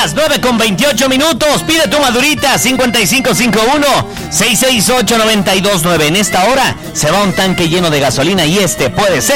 las 9:28. Pide tu madurita 5551-668-929. En esta hora se va un tanque lleno de gasolina y este puede ser